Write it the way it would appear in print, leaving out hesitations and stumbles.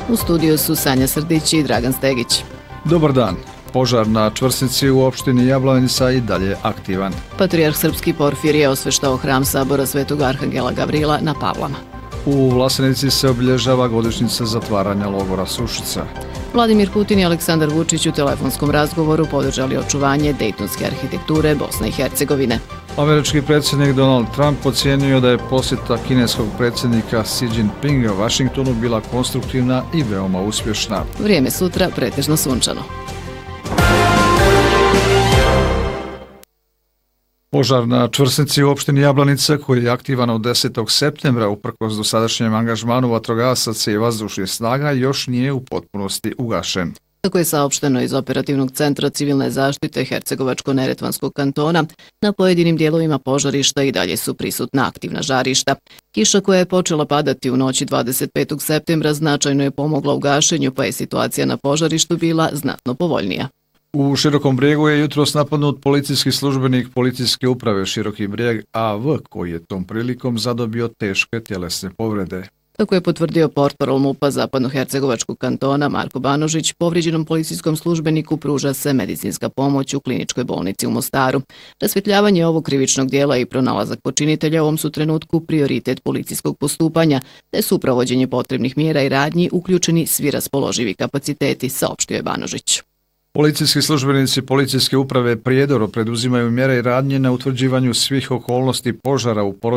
U studiju su Sanja Srdić i Dragan Stegić. Dobar dan. Požar na čvrsnici u opštini Jablanica i dalje aktivan. Patrijarh srpski Porfirije osveštao hram sabora Svetog Arhangela Gavrila na Pavlama. U Vlasenici se obilježava godišnjica zatvaranja logora Sušica. Vladimir Putin i Aleksandar Vučić u telefonskom razgovoru podržali očuvanje dejtonske arhitekture Bosne i Hercegovine. Američki predsjednik Donald Trump ocijenio da je posjeta kineskog predsjednika Xi Jinpinga Vašingtonu bila konstruktivna i veoma uspješna. Vrijeme sutra pretežno sunčano. Požar na čvrsnici u opštini Jablanica, koji je aktivan od 10. septembra uprkos dosadašnjem angažmanu vatrogasaca i vazdušnih snaga, još nije u potpunosti ugašen. Kako je saopšteno iz Operativnog centra civilne zaštite Hercegovačko-Neretvanskog kantona, na pojedinim dijelovima požarišta i dalje su prisutna aktivna žarišta. Kiša koja je počela padati u noći 25. septembra značajno je pomogla u gašenju, pa je situacija na požarištu bila znatno povoljnija. U Širokom Brijegu je jutros napadnut policijski službenik policijske uprave Široki Brijeg AV, koji je tom prilikom zadobio teške tjelesne povrede. Kako je potvrdio portparol MUP-a Zapadnohercegovačkog kantona Marko Banožić, povrijeđenom policijskom službeniku pruža se medicinska pomoć u kliničkoj bolnici u Mostaru. Rasvjetljavanje ovog krivičnog dijela i pronalazak počinitelja u ovom su trenutku prioritet policijskog postupanja, te su u provođenje potrebnih mjera i radnji uključeni svi raspoloživi kapaciteti, saopštio je Banožić. Policijski službenici policijske uprave Prijedor preduzimaju mjere i radnje na utvrđivanju svih okolnosti požara u